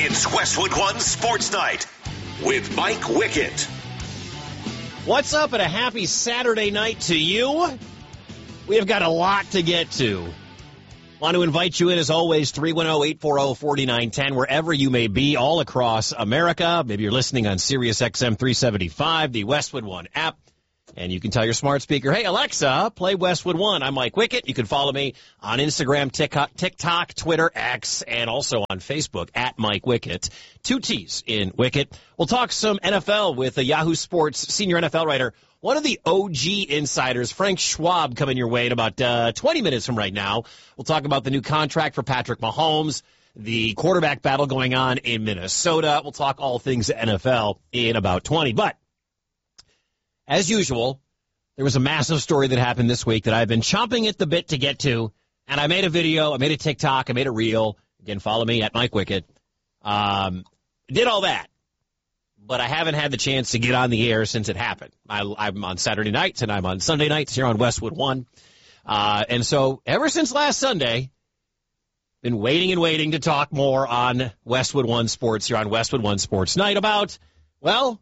It's Westwood One Sports Night with Mike Wickett. What's up, and a happy Saturday night to you. We have got a lot to get to. Want to invite you in, as always, 310-840-4910, wherever you may be, all across America. Maybe you're listening on Sirius XM 375, the Westwood One app. And you can tell your smart speaker, hey, Alexa, play Westwood One. I'm Mike Wickett. You can follow me on Instagram, TikTok, Twitter, X, and also on Facebook at Mike Wickett. 2 T's in Wickett. We'll talk some NFL with a Yahoo Sports senior NFL writer, one of the OG insiders, Frank Schwab, coming your way in about 20 minutes from right now. We'll talk about the new contract for Patrick Mahomes, the quarterback battle going on in Minnesota. We'll talk all things NFL in about 20. But as usual, there was a massive story that happened this week that I've been chomping at the bit to get to, and I made a video, I made a TikTok, I made a reel. Again, follow me at Mike Wickett. Did all that, but I haven't had the chance to get on the air since it happened. I'm on Saturday nights, and I'm on Sunday nights here on Westwood One. And so ever since last Sunday, been waiting to talk more on Westwood One Sports here on Westwood One Sports Night about, well,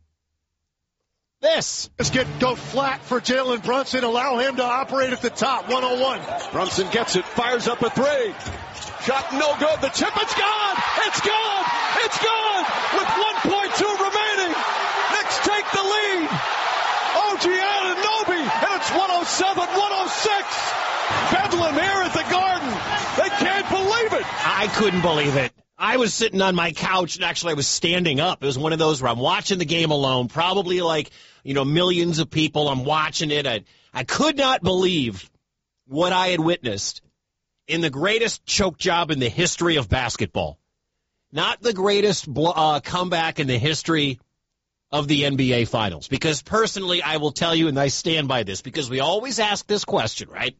this. Let's go flat for Jalen Brunson. Allow him to operate at the top. 101. Brunson gets it. Fires up a 3. Shot no good. The tip, it's gone. It's gone. It's gone. With 1.2 remaining. Knicks take the lead. OG Anunoby. And it's 107-106. Bedlam here at the Garden. They can't believe it. I couldn't believe it. I was sitting on my couch, and actually I was standing up. It was one of those where I'm watching the game alone, probably like, millions of people. I'm watching it. I could not believe what I had witnessed in the greatest choke job in the history of basketball. Not the greatest comeback in the history of the NBA Finals. Because personally, I will tell you, and I stand by this, because we always ask this question, right?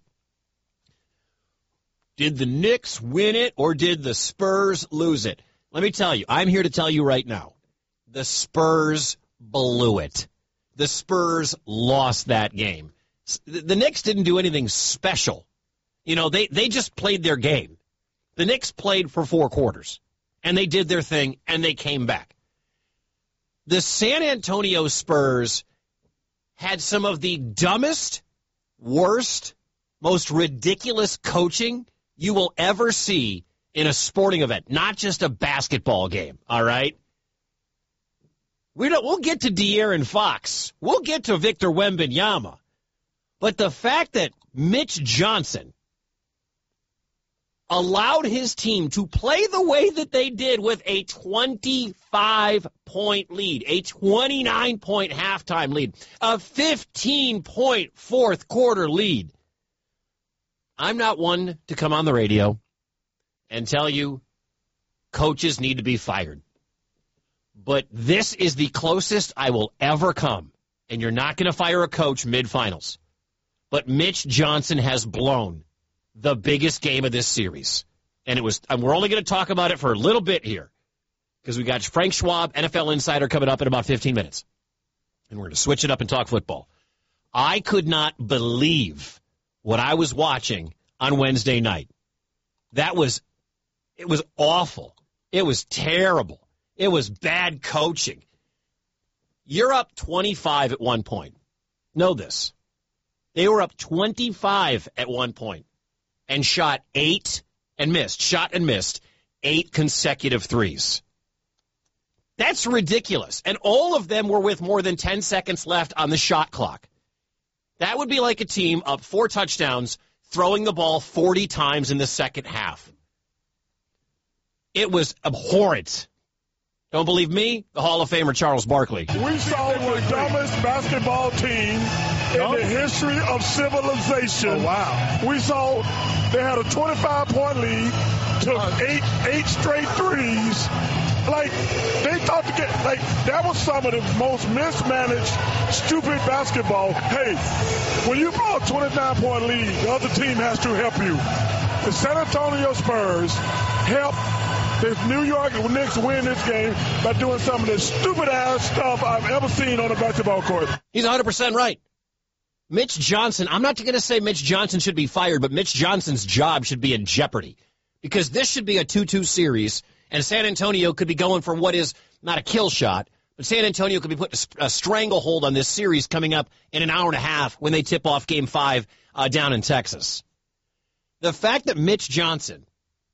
Did the Knicks win it, or did the Spurs lose it? Let me tell you, I'm here to tell you right now, the Spurs blew it. The Spurs lost that game. The Knicks didn't do anything special. They just played their game. The Knicks played for 4 quarters, and they did their thing, and they came back. The San Antonio Spurs had some of the dumbest, worst, most ridiculous coaching you will ever see in a sporting event, not just a basketball game, all right? We'll get to De'Aaron Fox. We'll get to Victor Wembanyama. But the fact that Mitch Johnson allowed his team to play the way that they did with a 25-point lead, a 29-point halftime lead, a 15-point fourth quarter lead. I'm not one to come on the radio and tell you coaches need to be fired. But this is the closest I will ever come. And you're not going to fire a coach mid-finals. But Mitch Johnson has blown the biggest game of this series. And we're only going to talk about it for a little bit here, because we got Frank Schwab, NFL Insider, coming up in about 15 minutes. And we're going to switch it up and talk football. I could not believe what I was watching on Wednesday night. It was awful. It was terrible. It was bad coaching. You're up 25 at one point. Know this. They were up 25 at one point and shot and missed 8 consecutive threes. That's ridiculous. And all of them were with more than 10 seconds left on the shot clock. That would be like a team up 4 touchdowns throwing the ball 40 times in the second half. It was abhorrent. Don't believe me? The Hall of Famer Charles Barkley. We saw the dumbest basketball team in the history of civilization. Oh, wow. We saw they had a 25-point lead, took eight straight threes. Like, they thought to get, that was some of the most mismanaged, stupid basketball. Hey, when you blow a 29-point lead, the other team has to help you. The San Antonio Spurs helped the New York Knicks win this game by doing some of the stupid-ass stuff I've ever seen on a basketball court. He's 100% right. Mitch Johnson, I'm not going to say Mitch Johnson should be fired, but Mitch Johnson's job should be in jeopardy, because this should be a 2-2 series And San Antonio could be going for what is not a kill shot, but San Antonio could be putting a stranglehold on this series coming up in an hour and a half when they tip off Game 5 down in Texas. The fact that Mitch Johnson,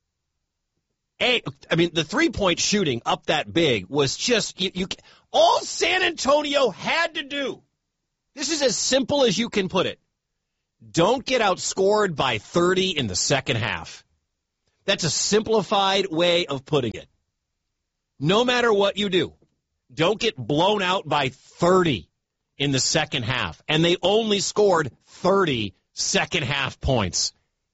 the 3-point shooting up that big was just, all San Antonio had to do, this is as simple as you can put it, don't get outscored by 30 in the second half. That's a simplified way of putting it. No matter what you do, don't get blown out by 30 in the second half. And they only scored 30 second-half points.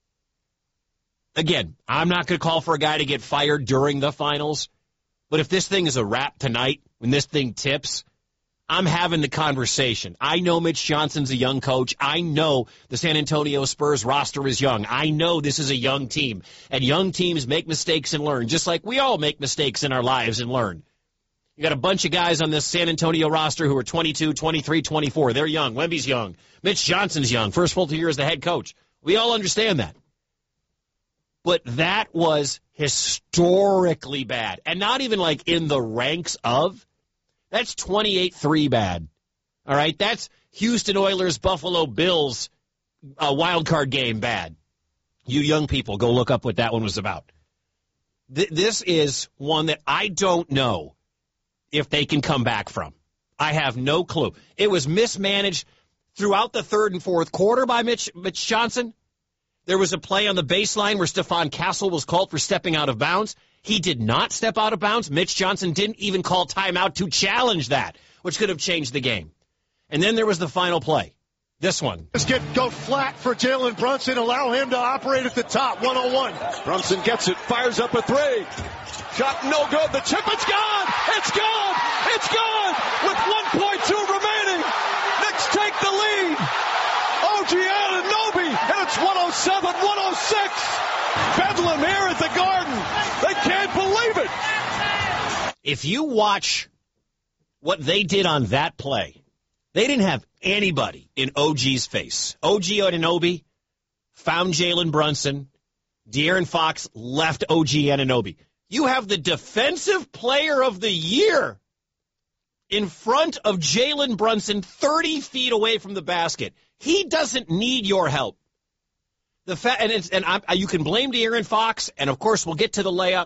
Again, I'm not going to call for a guy to get fired during the finals, but if this thing is a wrap tonight, when this thing tips, I'm having the conversation. I know Mitch Johnson's a young coach. I know the San Antonio Spurs roster is young. I know this is a young team, and young teams make mistakes and learn, just like we all make mistakes in our lives and learn. You got a bunch of guys on this San Antonio roster who are 22, 23, 24. They're young. Wemby's young. Mitch Johnson's young. First full year as the head coach. We all understand that. But that was historically bad. And not even like in the ranks of. That's 28-3 bad. All right? That's Houston Oilers, Buffalo Bills wild card game bad. You young people, go look up what that one was about. This is one that I don't know if they can come back from. I have no clue. It was mismanaged throughout the third and fourth quarter by Mitch Johnson. There was a play on the baseline where Stephon Castle was called for stepping out of bounds. He did not step out of bounds. Mitch Johnson didn't even call timeout to challenge that, which could have changed the game. And then there was the final play. This one. Let's go flat for Jalen Brunson. Allow him to operate at the top. 101. Brunson gets it, fires up a three. Shot no good. The chip, it's gone. It's gone. It's gone. With 1.2 remaining. Knicks take the lead. OG Anunoby, and it's 107-106. Bedlam here at the Garden. They can't believe it. If you watch what they did on that play, they didn't have anybody in OG's face. OG Anunoby found Jalen Brunson. De'Aaron Fox left OG Anunoby. You have the defensive player of the year in front of Jalen Brunson 30 feet away from the basket. He doesn't need your help. You can blame De'Aaron Fox, and of course we'll get to the layup.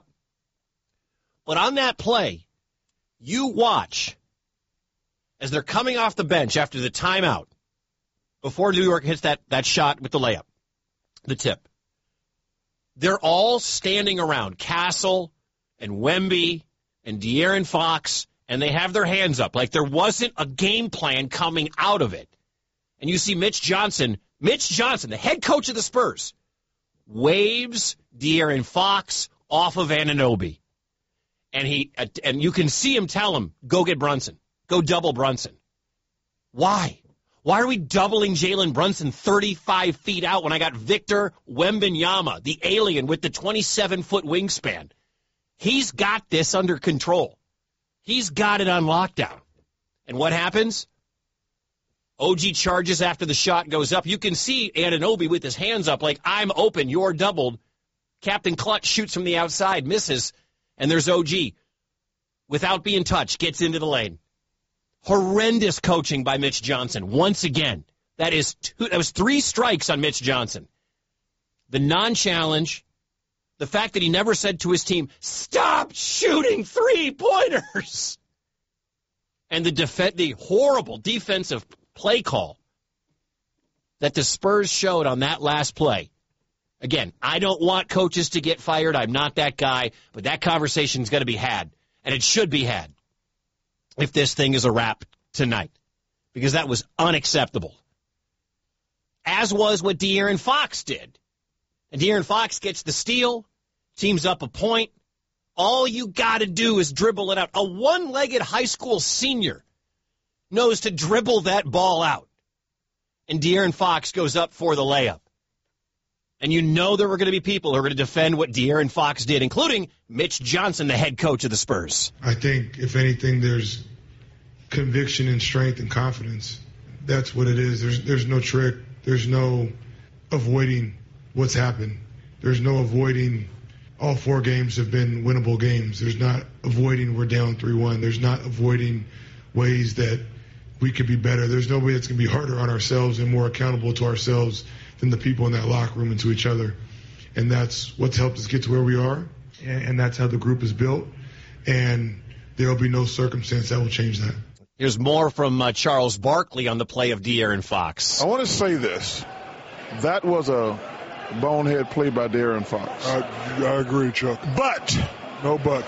But on that play, you watch as they're coming off the bench after the timeout, before New York hits that shot with the layup, the tip. They're all standing around, Castle and Wemby and De'Aaron Fox, and they have their hands up like there wasn't a game plan coming out of it. And you see Mitch Johnson, the head coach of the Spurs, waves De'Aaron Fox off of Anunoby. And you can see him tell him, go get Brunson. Go double Brunson. Why? Why are we doubling Jalen Brunson 35 feet out when I got Victor Wembanyama, the alien with the 27-foot wingspan? He's got this under control. He's got it on lockdown. And what happens? OG charges after the shot goes up. You can see Anunoby with his hands up like, I'm open, you're doubled. Captain Clutch shoots from the outside, misses, and there's OG. Without being touched, gets into the lane. Horrendous coaching by Mitch Johnson. Once again, that was 3 strikes on Mitch Johnson. The non-challenge, the fact that he never said to his team, stop shooting 3-pointers. And the horrible defensive play call that the Spurs showed on that last play. Again, I don't want coaches to get fired. I'm not that guy. But that conversation's going to be had. And it should be had if this thing is a wrap tonight. Because that was unacceptable. As was what De'Aaron Fox did. And De'Aaron Fox gets the steal. Team's up a point. All you got to do is dribble it out. A one-legged high school senior knows to dribble that ball out. And De'Aaron Fox goes up for the layup. And you know there were going to be people who are going to defend what De'Aaron Fox did, including Mitch Johnson, the head coach of the Spurs. I think, if anything, there's conviction and strength and confidence. That's what it is. There's no trick. There's no avoiding what's happened. There's no avoiding all 4 games have been winnable games. There's not avoiding we're down 3-1. There's not avoiding ways that we could be better. There's no way that's going to be harder on ourselves and more accountable to ourselves than the people in that locker room and to each other. And that's what's helped us get to where we are, and that's how the group is built. And there will be no circumstance that will change that. Here's more from Charles Barkley on the play of De'Aaron Fox. I want to say this. That was a bonehead play by De'Aaron Fox. I agree, Chuck. But, no buts.